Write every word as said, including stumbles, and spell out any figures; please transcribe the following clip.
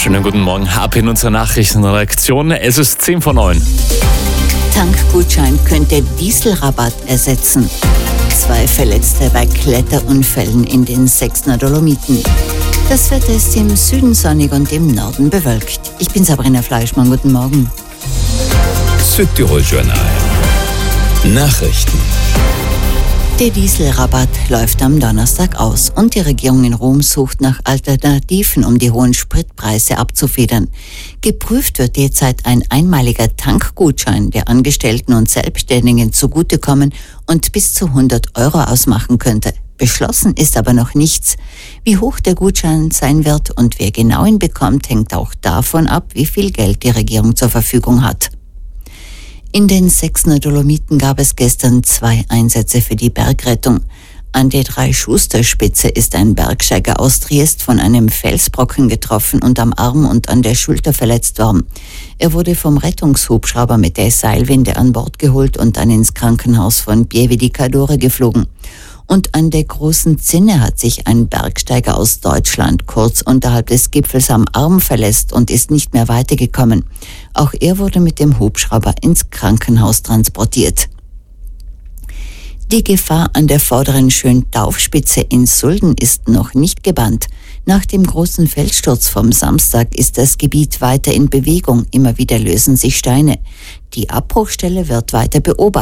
Schönen guten Morgen, ab in unserer Nachrichtenredaktion. Es ist zehn vor neun. Tankgutschein könnte Dieselrabatt ersetzen. Zwei Verletzte bei Kletterunfällen in den Sechsner Dolomiten. Das Wetter ist im Süden sonnig und im Norden bewölkt. Ich bin Sabrina Fleischmann, guten Morgen. Südtirol Journal. Nachrichten. Der Dieselrabatt läuft am Donnerstag aus und die Regierung in Rom sucht nach Alternativen, um die hohen Spritpreise abzufedern. Geprüft wird derzeit ein einmaliger Tankgutschein, der Angestellten und Selbstständigen zugutekommen und bis zu hundert Euro ausmachen könnte. Beschlossen ist aber noch nichts. Wie hoch der Gutschein sein wird und wer genau ihn bekommt, hängt auch davon ab, wie viel Geld die Regierung zur Verfügung hat. In den Sechsner Dolomiten gab es gestern zwei Einsätze für die Bergrettung. An der Drei-Schuster-Spitze ist ein Bergsteiger aus Triest von einem Felsbrocken getroffen und am Arm und an der Schulter verletzt worden. Er wurde vom Rettungshubschrauber mit der Seilwinde an Bord geholt und dann ins Krankenhaus von Pieve di Cadore geflogen. Und an der Großen Zinne hat sich ein Bergsteiger aus Deutschland kurz unterhalb des Gipfels am Arm verletzt und ist nicht mehr weitergekommen. Auch er wurde mit dem Hubschrauber ins Krankenhaus transportiert. Die Gefahr an der vorderen Schöntaufspitze in Sulden ist noch nicht gebannt. Nach dem großen Felssturz vom Samstag ist das Gebiet weiter in Bewegung. Immer wieder lösen sich Steine. Die Abbruchstelle wird weiter beobachtet.